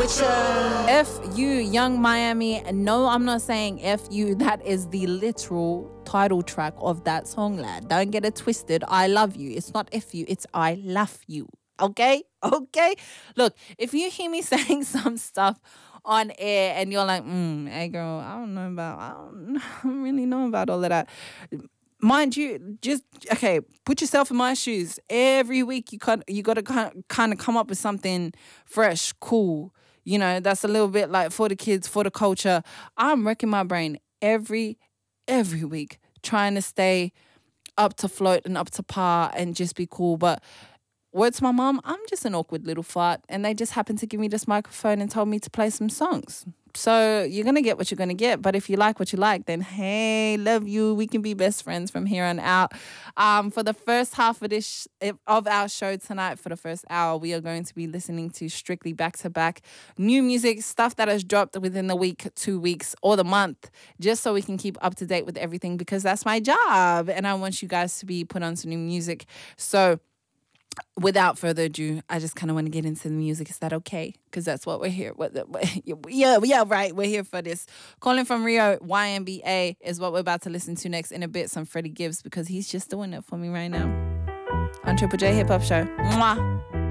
F you, Young Miami. No, I'm not saying F you. That is the literal title track of that song, lad. Don't get it twisted. I love you. It's not F you, it's I love you. Okay? Okay? Look, if you hear me saying some stuff on air and you're like, hey girl, I don't really know about all of that. Mind you, just, okay, put yourself in my shoes. Every week you got to kind of come up with something fresh, cool, you know, that's a little bit like for the kids, for the culture. I'm wrecking my brain every week trying to stay up to float and up to par and just be cool. But word to my mom, I'm just an awkward little fart, and they just happened to give me this microphone and told me to play some songs. So you're going to get what you're going to get. But if you like what you like, then hey, love you. We can be best friends from here on out. For the first half of our show tonight, for the first hour, we are going to be listening to strictly back-to-back new music, stuff that has dropped within the week, 2 weeks, or the month, just so we can keep up to date with everything, because that's my job. And I want you guys to be put on some new music. So without further ado, I just kind of want to get into the music. Is that okay? Because that's what we're here. Yeah, right. We're here for this. Calling from Rio, YMBA is what we're about to listen to next. In a bit, some Freddie Gibbs, because he's just doing it for me right now. On Triple J Hip Hop Show. Mwah.